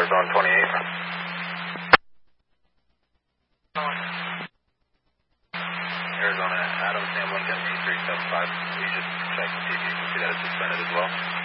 Arizona 28. Arizona, Adam Sam Lincoln, 8375. We just check to see if you can see that it's suspended as well.